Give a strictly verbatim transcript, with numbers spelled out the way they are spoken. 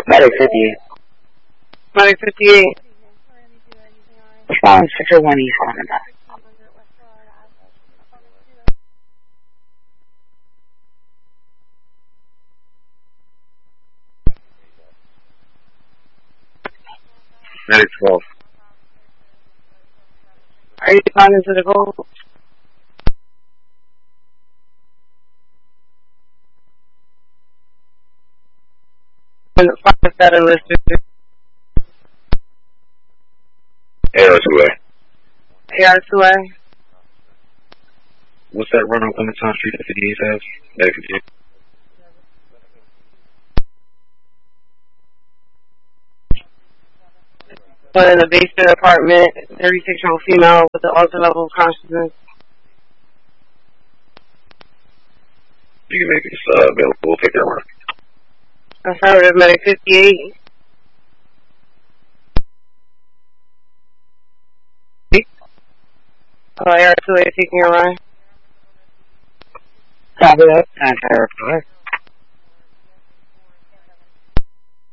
Medic fifty-eight. Medic fifty-eight. Respond Sector one East on the back. Medic twelve. Are you responding to the goal? Five seven listed. A R two A. A R two A. What's that run on Clementine Street that fifty-eight has? Medic fifty-eight. One in the basement apartment, thirty-six-year-old female with an altered level of consciousness. You can make this uh, available. We'll take that one. Affirmative, Medic fifty-eight. Oh, A R two A taking a ride. Copy that. Anti-report.